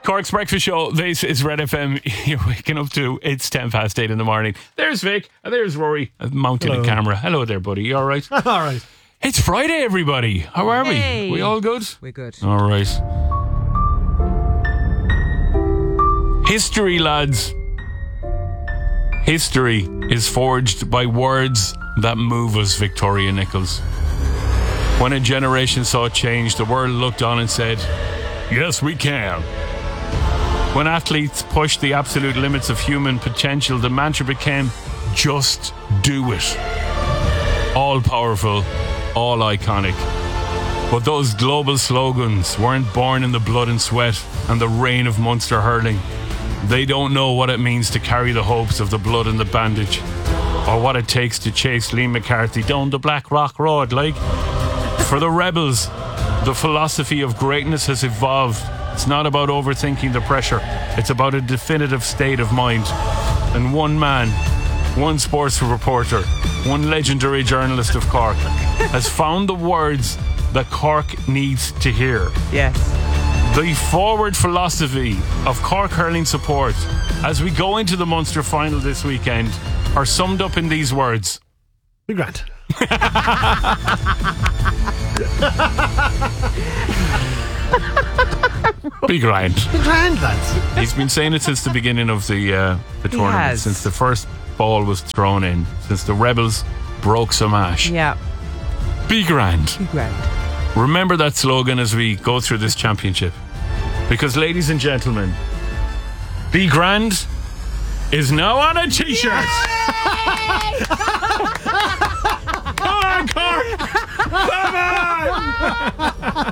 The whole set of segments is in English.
Cork's Breakfast Show. This is Red FM. You're waking up to it's 8:10 in the morning. There's Vic and there's Rory mounting a camera. Hello there, buddy. You all right? All right. It's Friday, everybody. How are Hey. we? We all good? We're good. All right. History, lads. History is forged by words that move us, Victoria Nichols. When a generation saw change, the world looked on and said, yes, we can. When athletes pushed the absolute limits of human potential, the mantra became, just do it. All powerful, all iconic. But those global slogans weren't born in the blood and sweat and the rain of Munster hurling. They don't know what it means to carry the hopes of the blood and the bandage, or what it takes to chase Liam McCarthy down the Black Rock Road. For the rebels, the philosophy of greatness has evolved. It's not about overthinking the pressure. It's about a definitive state of mind. And one man, one sports reporter, one legendary journalist of Cork has found the words that Cork needs to hear. Yes. The forward philosophy of Cork hurling support as we go into the Munster final this weekend are summed up in these words. Be grand. Be grand. Be grand, lads. He's been saying it since the beginning of the tournament, has. since the first ball was thrown in, since the Rebels broke some ash. Yeah. Be grand. Be grand. Remember that slogan as we go through this championship. Because, ladies and gentlemen, Be Grand is now on a t-shirt. Come on, Cork! Come on!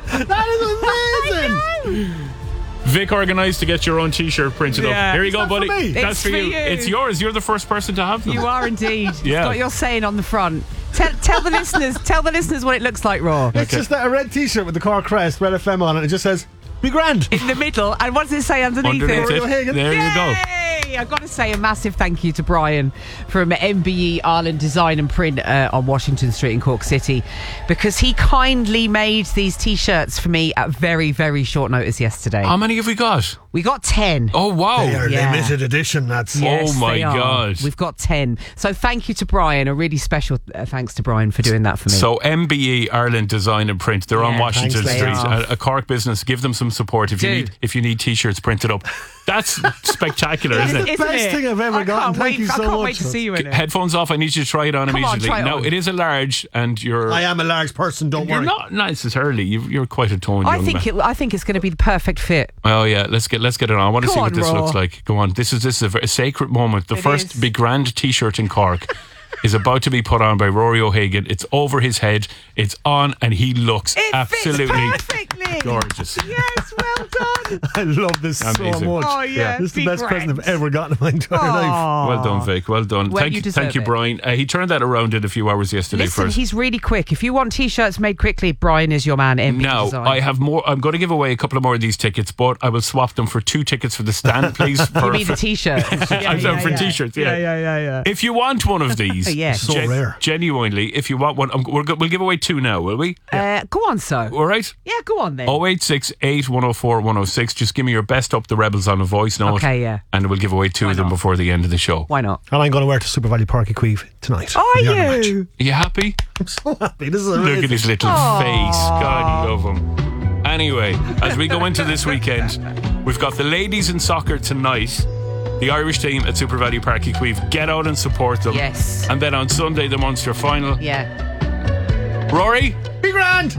That is amazing. Vic organised to get your own t-shirt printed up. Here you go, that for buddy. me? That's It's for for you. you. It's yours. You're the first person to have them. You are indeed. Yeah. It's got your saying on the front. Tell the listeners. Tell the listeners what it looks like, Raw. It's just a red t-shirt with the Cork crest, Red FM on it. It just says, be grand. In the middle, and what does it say underneath Underneath it? it. Rory O'Hagan. There you go. Yay! I've got to say a massive thank you to Brian from MBE Ireland Design and Print on Washington Street in Cork City, because he kindly made these t-shirts for me at very, very short notice yesterday. How many have we got? We got 10. Oh, wow. They are Yeah. limited edition, lads. Yes, Oh, my they are. God. We've got 10. So thank you to Brian. A really special thanks to Brian for doing that for me. So MBE Ireland Design and Print, they're on Yeah, Washington thanks, Street, they are. a Cork business. Give them some support if you need t-shirts printed up. That's spectacular, isn't it? Isn't best it? thing I've ever I gotten. can't Thank wait- you so I can't much. wait to see you in it. Headphones off. I need you to try it on Come on, immediately. try it Now on. it is a large, and you're I am a large person, don't you're worry. not necessarily. You're quite a toned I young think man. I think it's going to be the perfect fit. Oh yeah, let's get it on. I want to Go see on, what this Raw. looks like. Go on. This is a sacred moment. The It first is. Big Grand t-shirt in Cork is about to be put on by Rory O'Hagan. It's over his head. It's on, and he looks It absolutely fits perfectly. gorgeous. Yes, well done. I love this Amazing. so much. Oh, yeah. This is the Be best grand. present I've ever gotten in my entire life. Well done, Vic. Well done. Well, thank you you, deserve it. Brian. He turned that around in a few hours yesterday Listen, for us. he's really quick. If you want t-shirts made quickly, Brian is your man. MB Now, Design. I have more. I'm going to give away a couple of more of these tickets, but I will swap them for 2 tickets for the stand, please. You mean the t-shirt? I'm down for t-shirts, yeah. yeah. If you want one of these, Yes. So rare. Genuinely, if you want one, we'll give away 2 now, will we? Go on, so. All right. Yeah, go on then. 0868 104 106. Just give me your best up the Rebels on a voice note. Okay, yeah. And we'll give away 2 of them before the end of the show. Why not? And I'm going to wear it to Super Valley Park Equive tonight. Are for the Ireland match. you? Are you happy? I'm so happy. This is Look amazing. at his little face. God, you love him. Anyway, as we go into this weekend, we've got the ladies in soccer tonight. The Irish team at Super Valley Park Equive. Get out and support them. Yes. And then on Sunday, the Munster final. Yeah. Rory? Be grand.